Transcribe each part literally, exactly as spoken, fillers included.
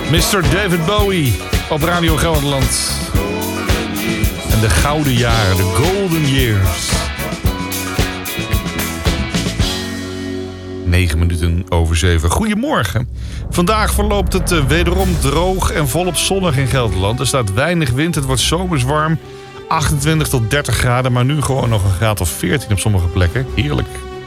mister David Bowie op Radio Gelderland. En de gouden jaren, de golden years. negen minuten over zeven. Goedemorgen. Vandaag verloopt het uh, wederom droog en volop zonnig in Gelderland. Er staat weinig wind, het wordt zomers warm. achtentwintig tot dertig graden, maar nu gewoon nog een graad of veertien op sommige plekken. Heerlijk.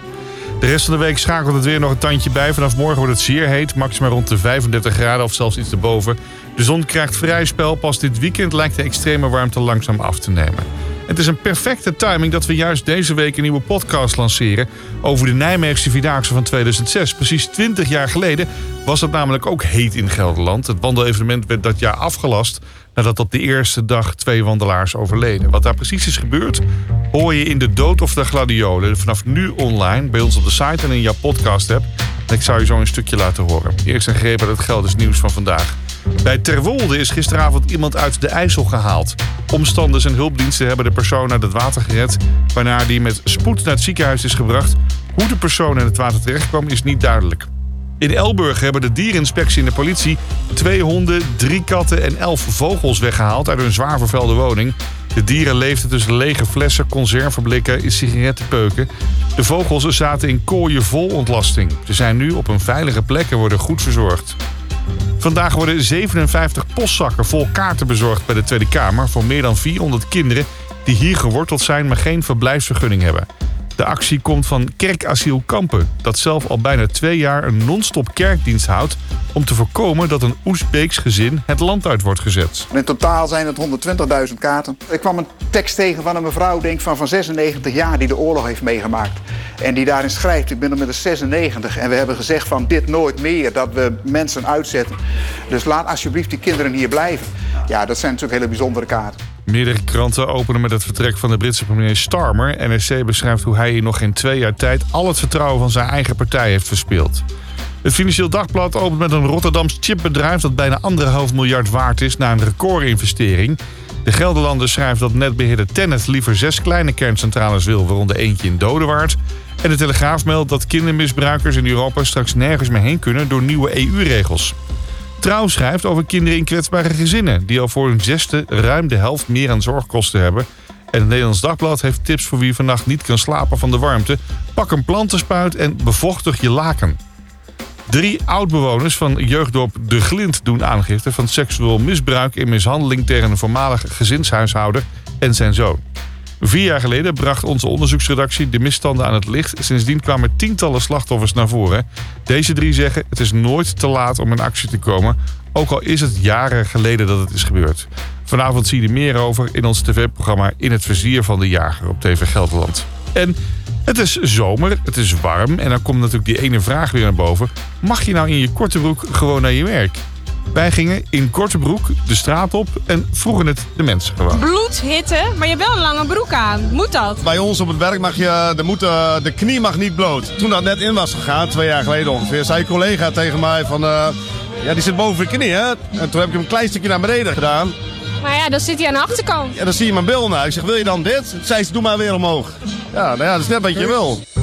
De rest van de week schakelt het weer nog een tandje bij. Vanaf morgen wordt het zeer heet, maximaal rond de vijfendertig graden of zelfs iets erboven. De zon krijgt vrij spel. Pas dit weekend lijkt de extreme warmte langzaam af te nemen. Het is een perfecte timing dat we juist deze week een nieuwe podcast lanceren over de Nijmeegse Vierdaagse van tweeduizend zes. Precies twintig jaar geleden was het namelijk ook heet in Gelderland. Het wandelevenement werd dat jaar afgelast nadat op de eerste dag twee wandelaars overleden. Wat daar precies is gebeurd, hoor je in De Dood of de Gladiolen. Vanaf nu online, bij ons op de site en in jouw podcast-app. En ik zou je zo een stukje laten horen. Eerst een greep uit het Gelders nieuws van vandaag. Bij Terwolde is gisteravond iemand uit de IJssel gehaald. Omstanders en hulpdiensten hebben de persoon uit het water gered, waarna die met spoed naar het ziekenhuis is gebracht. Hoe de persoon in het water terechtkwam is niet duidelijk. In Elburg hebben de diereninspectie en de politie twee honden, drie katten en elf vogels weggehaald uit een zwaar vervuilde woning. De dieren leefden tussen lege flessen, conserveblikken en sigarettenpeuken. De vogels zaten in kooien vol ontlasting. Ze zijn nu op een veilige plek en worden goed verzorgd. Vandaag worden zevenenvijftig postzakken vol kaarten bezorgd bij de Tweede Kamer voor meer dan vierhonderd kinderen die hier geworteld zijn, maar geen verblijfsvergunning hebben. De actie komt van Kerkasiel Kampen, dat zelf al bijna twee jaar een non-stop kerkdienst houdt om te voorkomen dat een Oezbeeks gezin het land uit wordt gezet. In totaal zijn het honderdtwintigduizend kaarten. Ik kwam een tekst tegen van een mevrouw denk van, van zesennegentig jaar die de oorlog heeft meegemaakt. En die daarin schrijft, ik ben inmiddels zesennegentig en we hebben gezegd van dit nooit meer, dat we mensen uitzetten. Dus laat alsjeblieft die kinderen hier blijven. Ja, dat zijn natuurlijk hele bijzondere kaarten. Meerdere kranten openen met het vertrek van de Britse premier Starmer. N R C beschrijft hoe hij in nog geen twee jaar tijd al het vertrouwen van zijn eigen partij heeft verspeeld. Het Financieel Dagblad opent met een Rotterdams chipbedrijf dat bijna anderhalf miljard waard is na een recordinvestering. De Gelderlander schrijft dat netbeheerder Tennet liever zes kleine kerncentrales wil, waaronder eentje in Dodewaard. En de Telegraaf meldt dat kindermisbruikers in Europa straks nergens meer heen kunnen door nieuwe E U-regels. Trouw schrijft over kinderen in kwetsbare gezinnen die al voor hun zesde ruim de helft meer aan zorgkosten hebben. En het Nederlands Dagblad heeft tips voor wie vannacht niet kan slapen van de warmte. Pak een plantenspuit en bevochtig je laken. Drie oud-bewoners van jeugddorp De Glint doen aangifte van seksueel misbruik en mishandeling tegen een voormalig gezinshuishouder en zijn zoon. Vier jaar geleden bracht onze onderzoeksredactie de misstanden aan het licht. Sindsdien kwamen tientallen slachtoffers naar voren. Deze drie zeggen het is nooit te laat om in actie te komen, ook al is het jaren geleden dat het is gebeurd. Vanavond zie je er meer over in ons tv-programma In het Vizier van de Jager op T V Gelderland. En het is zomer, het is warm en dan komt natuurlijk die ene vraag weer naar boven. Mag je nou in je korte broek gewoon naar je werk? Wij gingen in korte broek de straat op en vroegen het de mensen gewoon. Bloedhitte, maar je hebt wel een lange broek aan. Moet dat? Bij ons op het werk mag je, de, moet, de knie mag niet bloot. Toen dat net in was gegaan, twee jaar geleden ongeveer, zei een collega tegen mij van, uh, ja die zit boven de knie hè. En toen heb ik hem een klein stukje naar beneden gedaan. Maar ja, dan zit hij aan de achterkant. Ja, dan zie je mijn bil nou. Ik zeg, wil je dan dit? Zei ze, doe maar weer omhoog. Ja, nou ja, dat is net wat je wil.